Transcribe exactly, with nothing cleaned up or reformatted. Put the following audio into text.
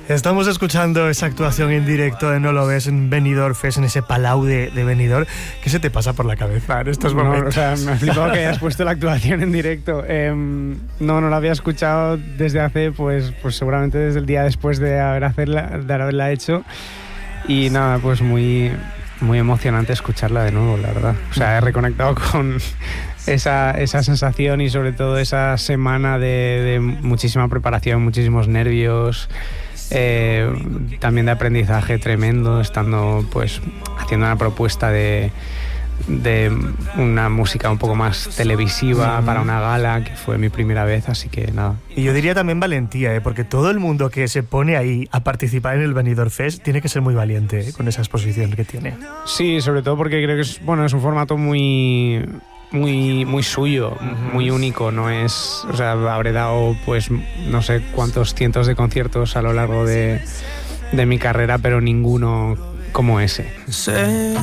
Estamos escuchando esa actuación en directo de No Lo Ves en Benidorm Fest, en ese palau de, de Benidorm. ¿Qué se te pasa por la cabeza en estos momentos? No, o sea, me ha flipado que hayas puesto la actuación en directo. Eh, no, no la había escuchado desde hace, pues, pues seguramente desde el día después de, haber hacerla, de haberla hecho. Y nada, pues muy, muy emocionante escucharla de nuevo, la verdad. O sea, he reconectado con esa, esa sensación y sobre todo esa semana de, de muchísima preparación, muchísimos nervios. Eh, también de aprendizaje tremendo, estando pues haciendo una propuesta de, de una música un poco más televisiva mm. para una gala, que fue mi primera vez, así que nada. Y yo diría también valentía, ¿eh? Porque todo el mundo que se pone ahí a participar en el Benidorm Fest tiene que ser muy valiente, ¿eh? Con esa exposición que tiene. Sí, sobre todo porque creo que es, bueno, es un formato muy... muy muy suyo, uh-huh. muy único, no es, o sea, habré dado pues no sé cuántos cientos de conciertos a lo largo de, de mi carrera, pero ninguno como ese. Sé